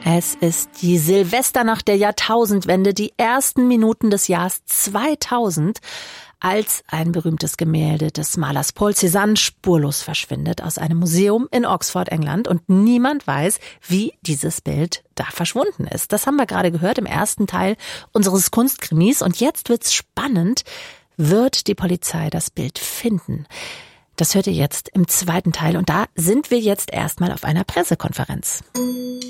Es ist die Silvesternacht der Jahrtausendwende, die ersten Minuten des Jahres 2000, als ein berühmtes Gemälde des Malers Paul Cézanne spurlos verschwindet aus einem Museum in Oxford, England. Und niemand weiß, wie dieses Bild da verschwunden ist. Das haben wir gerade gehört im ersten Teil unseres Kunstkrimis. Und jetzt wird's spannend. Wird die Polizei das Bild finden? Das hört ihr jetzt im zweiten Teil. Und da sind wir jetzt erstmal auf einer Pressekonferenz.